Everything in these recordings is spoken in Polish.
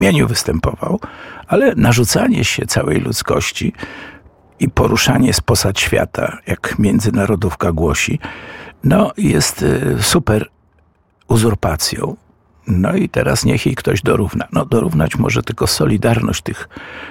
imieniu występował, ale narzucanie się całej ludzkości i poruszanie z posad świata, jak międzynarodówka głosi, no jest super uzurpacją. No i teraz niech jej ktoś dorówna. No dorównać może tylko solidarność tych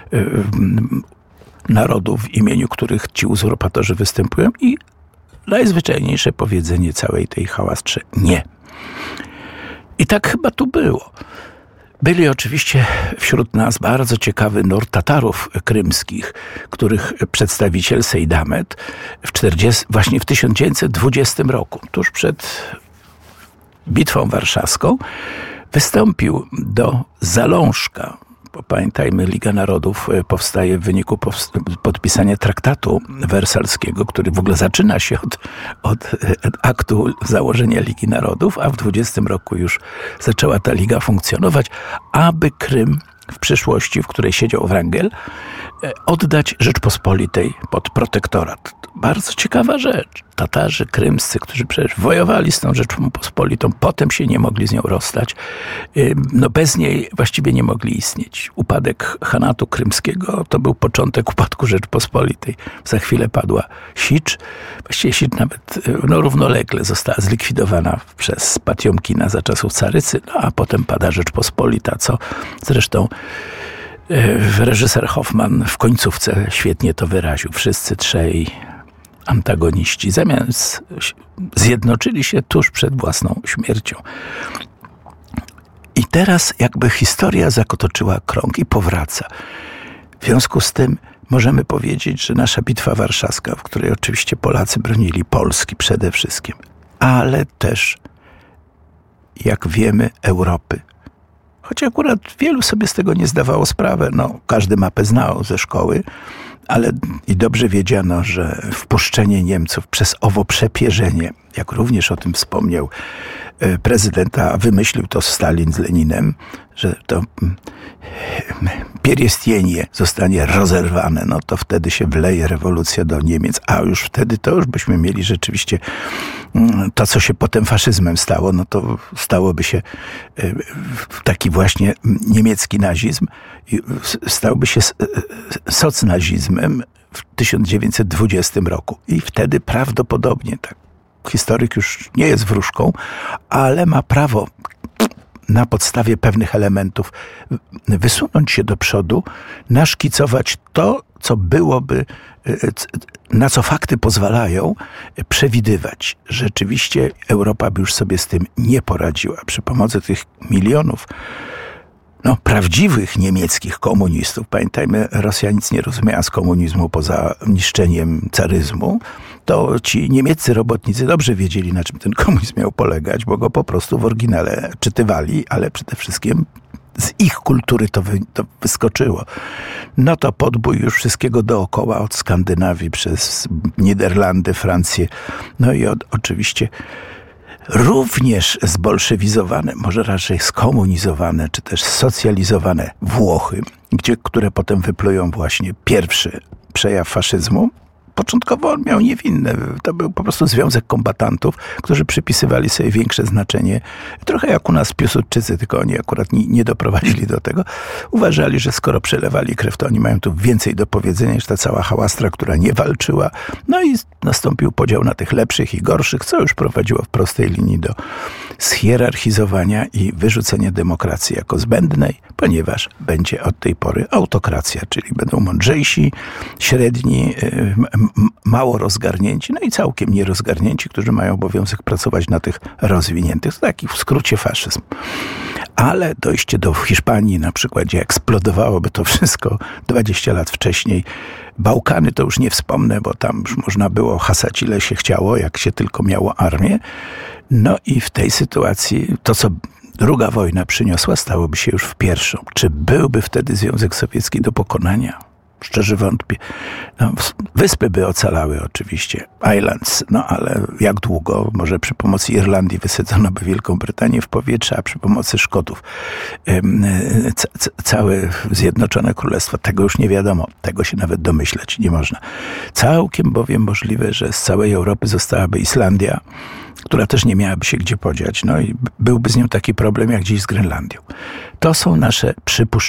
narodów, w imieniu których ci uzurpatorzy występują i najzwyczajniejsze powiedzenie całej tej hałastrze nie. I tak chyba tu było. Byli oczywiście wśród nas bardzo ciekawy nurt Tatarów krymskich, których przedstawiciel Sejdamet właśnie w 1920 roku, tuż przed Bitwą Warszawską, wystąpił do Zalążka. Bo pamiętajmy, Liga Narodów powstaje w wyniku podpisania traktatu wersalskiego, który w ogóle zaczyna się od aktu założenia Ligi Narodów, a w 20 roku już zaczęła ta liga funkcjonować, aby Krym w przyszłości, w której siedział Wrangel, oddać Rzeczpospolitej pod protektorat. Bardzo ciekawa rzecz. Tatarzy krymscy, którzy przecież wojowali z tą Rzeczpospolitą, potem się nie mogli z nią rozstać. No bez niej właściwie nie mogli istnieć. Upadek Hanatu krymskiego to był początek upadku Rzeczpospolitej. Za chwilę padła Sicz. Właściwie Sicz nawet równolegle została zlikwidowana przez Patiomkina za czasów carycy, no a potem pada Rzeczpospolita, co zresztą reżyser Hoffman w końcówce świetnie to wyraził. Wszyscy trzej antagoniści zamiast zjednoczyli się tuż przed własną śmiercią. I teraz jakby historia zakotoczyła krąg i powraca. W związku z tym możemy powiedzieć, że nasza Bitwa Warszawska, w której oczywiście Polacy bronili Polski przede wszystkim, ale też, jak wiemy, Europy. Choć akurat wielu sobie z tego nie zdawało sprawy. No, każdy mapę znał ze szkoły, ale i dobrze wiedziano, że wpuszczenie Niemców przez owo przepierzenie, jak również o tym wspomniał prezydent, a wymyślił to Stalin z Leninem, że to Pierestienie zostanie rozerwane, no to wtedy się wleje rewolucja do Niemiec, a już wtedy to już byśmy mieli rzeczywiście to, co się potem faszyzmem stało, no to stałoby się taki właśnie niemiecki nazizm, stałby się socnazizmem w 1920 roku. I wtedy prawdopodobnie, tak, historyk już nie jest wróżką, ale ma prawo na podstawie pewnych elementów wysunąć się do przodu, naszkicować to, co byłoby, na co fakty pozwalają przewidywać. Rzeczywiście Europa by już sobie z tym nie poradziła. Przy pomocy tych milionów prawdziwych niemieckich komunistów, pamiętajmy, Rosja nic nie rozumiała z komunizmu poza niszczeniem caryzmu, to ci niemieccy robotnicy dobrze wiedzieli, na czym ten komunizm miał polegać, bo go po prostu w oryginale czytywali, ale przede wszystkim z ich kultury to wyskoczyło. No to podbój już wszystkiego dookoła, od Skandynawii przez Niderlandy, Francję, no i oczywiście również zbolszewizowane, może raczej skomunizowane, czy też socjalizowane Włochy, które potem wyplują właśnie pierwszy przejaw faszyzmu. Początkowo on miał niewinne. To był po prostu związek kombatantów, którzy przypisywali sobie większe znaczenie. Trochę jak u nas Piłsudczycy, tylko oni akurat nie doprowadzili do tego. Uważali, że skoro przelewali krew, to oni mają tu więcej do powiedzenia niż ta cała hałastra, która nie walczyła. No i nastąpił podział na tych lepszych i gorszych, co już prowadziło w prostej linii do schierarchizowania i wyrzucenia demokracji jako zbędnej, ponieważ będzie od tej pory autokracja, czyli będą mądrzejsi, średni, mało rozgarnięci, no i całkiem nierozgarnięci, którzy mają obowiązek pracować na tych rozwiniętych. To taki w skrócie faszyzm. Ale dojście do Hiszpanii na przykład, gdzie eksplodowałoby to wszystko 20 lat wcześniej. Bałkany to już nie wspomnę, bo tam już można było hasać ile się chciało, jak się tylko miało armię. No i w tej sytuacji to, co druga wojna przyniosła, stałoby się już w pierwszą. Czy byłby wtedy Związek Sowiecki do pokonania? Szczerze wątpię. Wyspy by ocalały oczywiście, Islands, ale jak długo? Może przy pomocy Irlandii wysadzono by Wielką Brytanię w powietrze, a przy pomocy Szkotów całe Zjednoczone Królestwo, tego już nie wiadomo, tego się nawet domyśleć nie można. Całkiem bowiem możliwe, że z całej Europy zostałaby Islandia, która też nie miałaby się gdzie podziać, no i byłby z nią taki problem jak dziś z Grenlandią. To są nasze przypuszczenia.